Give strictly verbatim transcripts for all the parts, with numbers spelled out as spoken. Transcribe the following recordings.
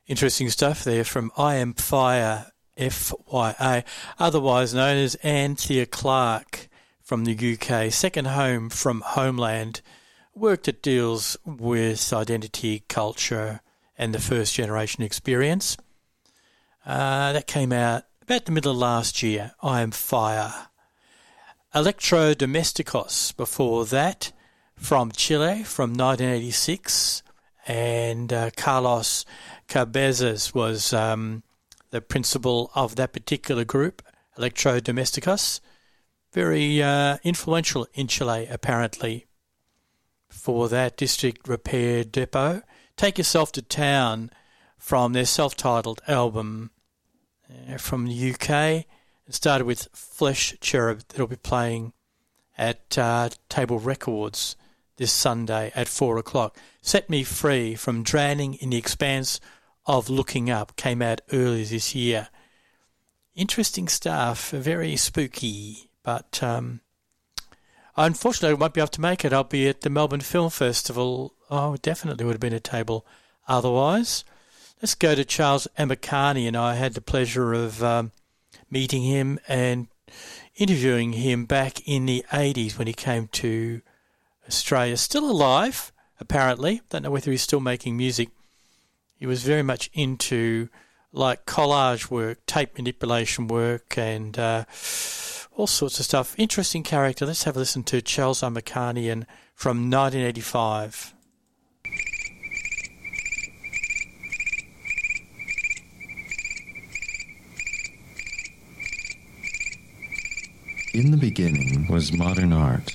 Interesting stuff there from I Am Fire, F Y A, otherwise known as Anthea Clark from the U K, second home from Homeland, work that deals with identity, culture and the first generation experience. Uh, that came out about the middle of last year, I Am Fire. Electrodomesticos before that, from Chile, from nineteen eighty-six, and uh, Carlos Cabezas was um, the principal of that particular group, Electrodomesticos. Very uh, influential in Chile, apparently. For that, District Repair Depot, Take Yourself to Town, from their self-titled album uh, from the U K. It started with Flesh Cherub, that'll be playing at uh, Table Records this Sunday at four o'clock. Set Me Free, from Drowning in the Expanse of Looking Up, came out earlier this year. Interesting stuff, very spooky, but um, unfortunately I won't be able to make it. I'll be at the Melbourne Film Festival. Oh, definitely would have been a table otherwise. Let's go to Charles Amakani, and I had the pleasure of um, meeting him and interviewing him back in the eighties when he came to Australia. Still alive, apparently. Don't know whether he's still making music. He was very much into like collage work, tape manipulation work, and uh, all sorts of stuff. Interesting character. Let's have a listen to Charles Amakani from nineteen eighty-five. In the beginning was modern art.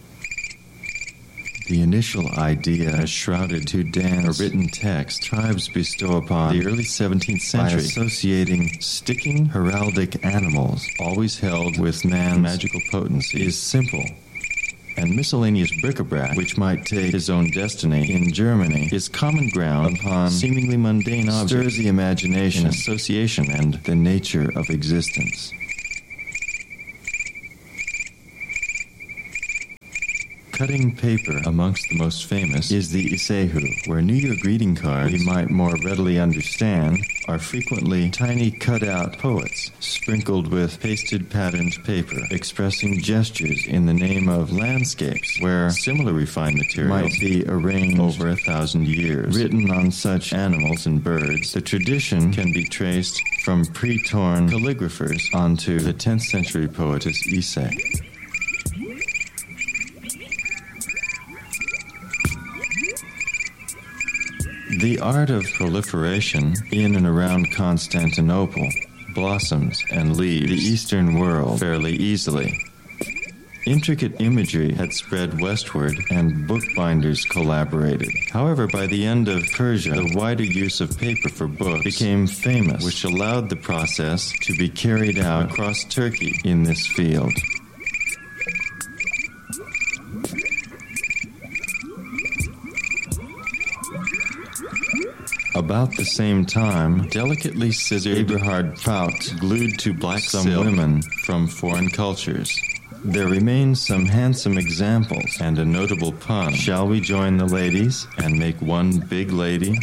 The initial idea as shrouded to dance or written text tribes bestow upon the early seventeenth century by associating sticking heraldic animals, always held with man's magical potency, is simple. And miscellaneous bric-a-brac, which might take his own destiny in Germany, is common ground upon seemingly mundane objects, stirs the imagination, association, and the nature of existence. Cutting paper, amongst the most famous, is the isehu, where New Year greeting cards we might more readily understand are frequently tiny cut-out poets, sprinkled with pasted patterned paper, expressing gestures in the name of landscapes, where similar refined material might be arranged over a thousand years, written on such animals and birds. The tradition can be traced from pre-torn calligraphers onto the tenth century poetess Ise. The art of proliferation in and around Constantinople blossoms and leaves the Eastern world fairly easily. Intricate imagery had spread westward, and bookbinders collaborated. However, by the end of Persia, the wider use of paper for books became famous, which allowed the process to be carried out across Turkey in this field. About the same time, delicately scissored Eberhard Prout glued to black some women from foreign cultures. There remain some handsome examples and a notable pun. Shall we join the ladies and make one big lady?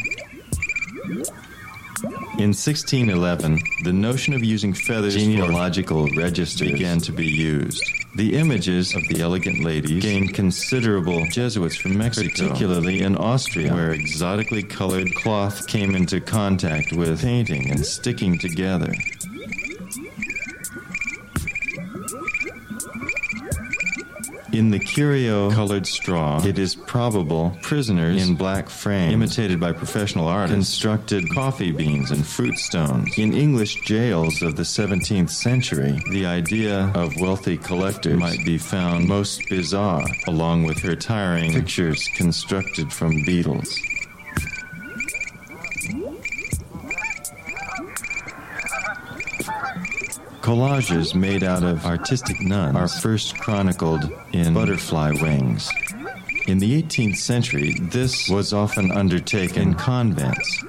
In sixteen eleven, the notion of using feathers genealogical registers began to be used. The images of the elegant ladies gained considerable Jesuits from Mexico, particularly in Austria, where exotically colored cloth came into contact with painting and sticking together. In the curio-colored straw, it is probable prisoners in black frames, imitated by professional artists, constructed coffee beans and fruit stones. In English jails of the seventeenth century, the idea of wealthy collectors might be found most bizarre, along with her tiring pictures constructed from beetles. Collages made out of artistic nuns are first chronicled in Butterfly Wings. In the eighteenth century, this was often undertaken in convents.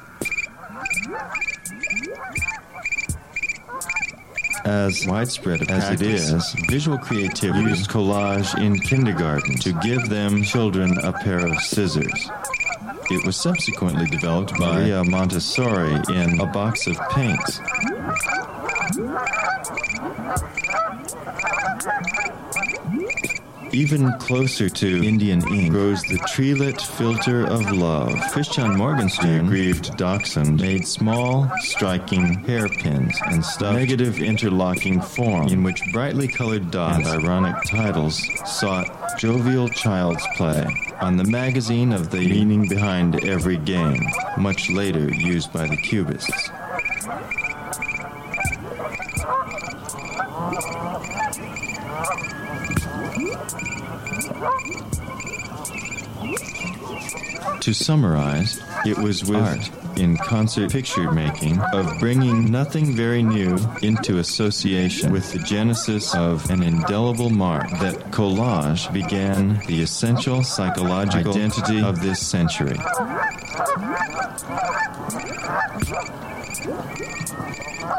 As widespread as it is, visual creativity used collage in kindergarten to give them children a pair of scissors. It was subsequently developed by Maria Montessori in a box of paints. Even closer to Indian ink grows the treelet filter of love. Christian Morgenstern, the aggrieved dachshund, made small, striking hairpins and stuffed negative interlocking form in which brightly colored dots and ironic titles sought jovial child's play on the magazine of the meaning behind every game, much later used by the Cubists. To summarize, it was with art in concert picture making of bringing nothing very new into association with the genesis of an indelible mark that collage began the essential psychological identity of this century.